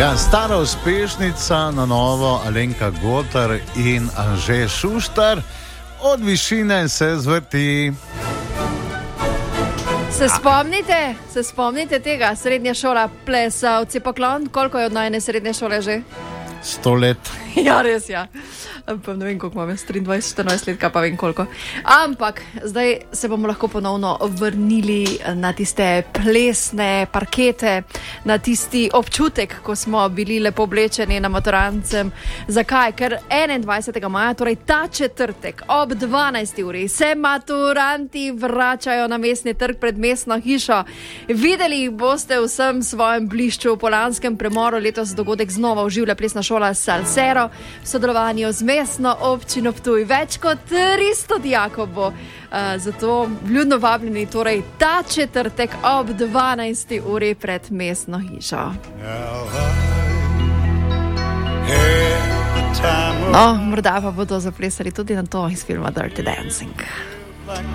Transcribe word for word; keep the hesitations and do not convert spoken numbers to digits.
Ja, stara uspešnica, na novo Alenka Gotar in Anže Šuštar, od višine se zvrti. Se spomnite, se spomnite tega, srednja šola Plesavci Poklon, koliko je od najne srednje šole že? Sto let. Ja, res, ja. Pa ne vem, koliko imam, triindvajset, štirinajst let, pa vem koliko. Ampak zdaj se bomo lahko ponovno vrnili na tiste plesne parkete, na tisti občutek, ko smo bili lepo oblečeni na maturancem. Zakaj? Ker enaindvajsetega maja, torej ta četrtek ob dvanajsti uri, se maturanti vračajo na mestni trg pred mestno hišo. Videli jih boste v vsem svojem blišču. Po lanskem premoru letos dogodek znova oživlja plesna šola Salsero v sodelovanju z mestno občino Ptuj. Več kot tristo dijakov bo, uh, zato vljudno vabljeni torej ta četrtek ob dvanajsti uri pred mestno hišo. No, morda pa bodo zaplesali tudi na to iz filma Dirty Dancing.